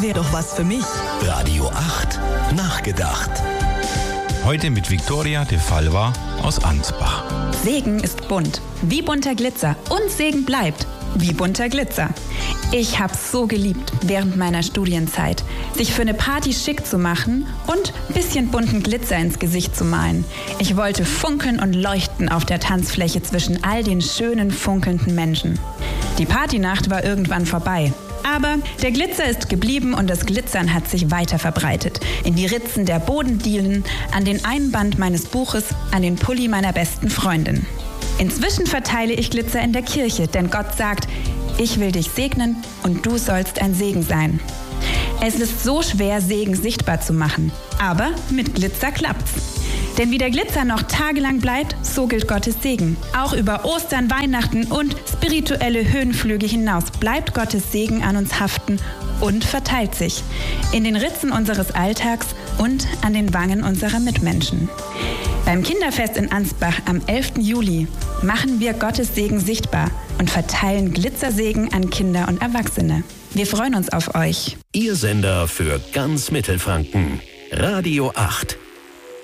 Wäre doch was für mich. Radio 8 nachgedacht. Heute mit Viktoria de Falva aus Ansbach. Segen ist bunt, wie bunter Glitzer, und Segen bleibt wie bunter Glitzer. Ich hab's so geliebt während meiner Studienzeit, sich für eine Party schick zu machen und ein bisschen bunten Glitzer ins Gesicht zu malen. Ich wollte funkeln und leuchten auf der Tanzfläche zwischen all den schönen, funkelnden Menschen. Die Partynacht war irgendwann vorbei. Aber der Glitzer ist geblieben und das Glitzern hat sich weiter verbreitet. In die Ritzen der Bodendielen, an den Einband meines Buches, an den Pulli meiner besten Freundin. Inzwischen verteile ich Glitzer in der Kirche, denn Gott sagt, ich will dich segnen und du sollst ein Segen sein. Es ist so schwer, Segen sichtbar zu machen, aber mit Glitzer klappt's. Denn wie der Glitzer noch tagelang bleibt, so gilt Gottes Segen. Auch über Ostern, Weihnachten und spirituelle Höhenflüge hinaus bleibt Gottes Segen an uns haften und verteilt sich. In den Ritzen unseres Alltags und an den Wangen unserer Mitmenschen. Beim Kinderfest in Ansbach am 11. Juli machen wir Gottes Segen sichtbar und verteilen Glitzersegen an Kinder und Erwachsene. Wir freuen uns auf euch. Ihr Sender für ganz Mittelfranken. Radio 8.